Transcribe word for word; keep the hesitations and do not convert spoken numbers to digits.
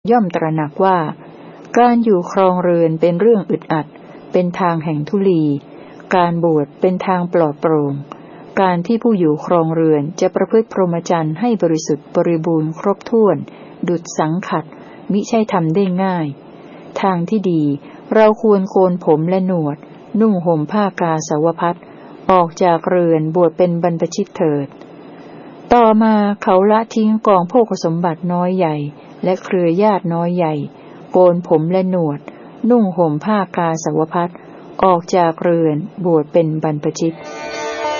ย่อมตระหนักว่าการอยู่ครองเรือนเป็นเรื่องอึดอัดเป็นทางแห่งทุลีการบวชเป็นทางปลอดโปร่งการที่ผู้อยู่ครองเรือนจะประพฤติพรหมจรรย์ให้บริสุทธิ์บริบูรณ์ครบถ้วนดุจสังขัดมิใช่ทำได้ง่ายทางที่ดีเราควรโกนผมและหนวดนุ่งห่มผ้ากาสาวพัสออกจากเรือนบวชเป็นบรรพชิตเถิดต่อมาเขาละทิ้งกองโภคสมบัติน้อยใหญ่และเครือญาติน้อยใหญ่โกนผมและหนวดนุ่งห่มผ้ากาสาวพัสออกจากเรือนบวชเป็นบรรพชิต